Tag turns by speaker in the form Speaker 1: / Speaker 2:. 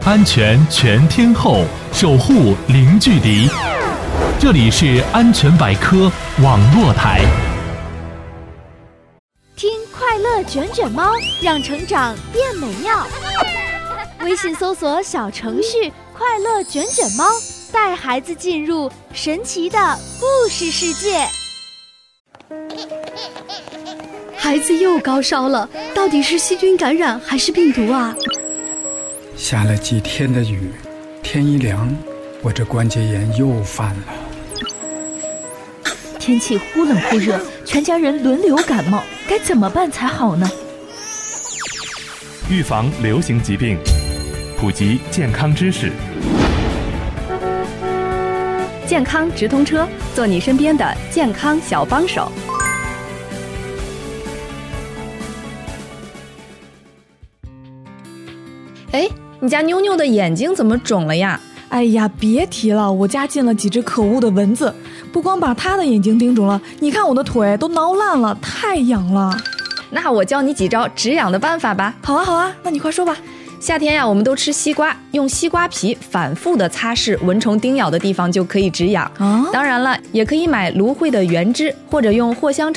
Speaker 1: 安全全天候，守护零距离。这里是安全百科网络台。
Speaker 2: 听快乐卷卷猫，让成长变美妙。微信搜索小程序快乐卷卷猫，带孩子进入神奇的故事世界。
Speaker 3: 孩子又高烧了，到底是细菌感染还是病毒啊？
Speaker 4: 下了几天的雨，天一凉，我这关节炎又犯了。
Speaker 5: 天气忽冷忽热，全家人轮流感冒，该怎么办才好呢？
Speaker 1: 预防流行疾病，普及健康知识。
Speaker 6: 健康直通车，做你身边的健康小帮手。
Speaker 7: 哎，你家妞妞的眼睛怎么肿了呀？
Speaker 8: 哎呀，别提了，我家进了几只可恶的蚊子，不光把她的眼睛叮肿了，你看我的腿都挠烂了，太痒了。
Speaker 7: 那我教你几招止痒的办法吧。
Speaker 8: 好啊好啊，那你快说吧。
Speaker 7: 夏天呀，我们都吃西瓜，用西瓜皮反复的擦拭蚊虫叮咬的地方就可以止痒。当然了，也可以买芦荟的原汁，或者用藿香